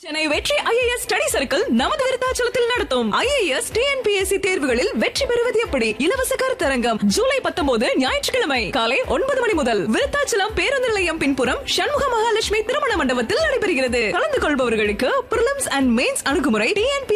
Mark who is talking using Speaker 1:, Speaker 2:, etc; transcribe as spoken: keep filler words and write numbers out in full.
Speaker 1: சென்னை வெற்றி IAS study circle நமது விருத்தாச்சலத்தில் நடத்தும் ஐஏஎஸ் டிஎன்பிஎஸ்சி தேர்வுகளில் வெற்றி பெறுவது எப்படி இலவச கருத்தரங்கம் ஜூலை பத்தொன்பது ஞாயிற்றுக்கிழமை காலை ஒன்பது மணி முதல் விருத்தாச்சலம் பேருந்து நிலையம் பின்புறம் சண்முக மகாலட்சுமி திருமண மண்டபத்தில் நடைபெறுகிறது. கலந்து கொள்பவர்களுக்கு பிரிலிம்ஸ் அண்ட் மெயின்ஸ் அணுகுமுறை டிஎன்பி